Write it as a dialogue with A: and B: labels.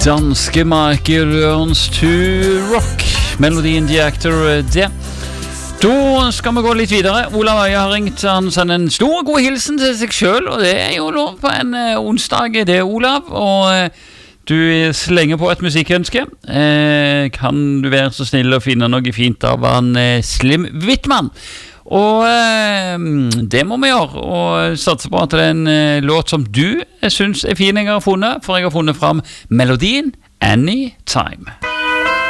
A: Danske Michael Learns to Rock, melodien The Actor det. Da skal vi gå litt videre. Olav Øye har ringt, han sender en stor god hilsen til seg selv, og det er jo lov på en onsdag det, Olav, og du slenger på et musikkønske. Kan du være så snill å finne noe fint av han Slim Whitman? Og det må vi gjøre, og satse på at det er en låt som du synes er fin jeg har funnet, for jeg har funnet frem melodien Anytime.